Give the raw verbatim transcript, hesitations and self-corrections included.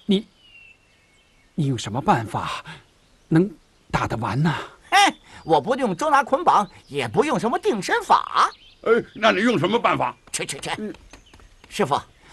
你你有什么办法能打得完呢？ 哼，我不用捉拿捆绑，也不用什么定身法。 哎，那你用什么办法？ 去去去！师傅，